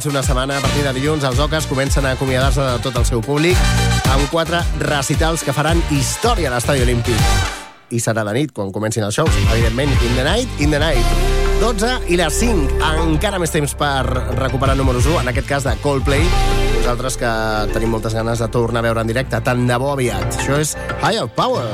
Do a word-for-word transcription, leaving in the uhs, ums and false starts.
Una setmana a partir de dilluns els Oques comencen a acomiadar-se de tot el seu públic amb quatre recitals que faran història a l'Estadi Olímpic. I serà de nit quan comencin els shows. Evidentment, in the night, in the night. dotze i les cinc. Encara més temps per recuperar números u, en aquest cas de Coldplay. Nosaltres que tenim moltes ganes de tornar a veure en directe, tant de bo aviat. Això és Higher Power.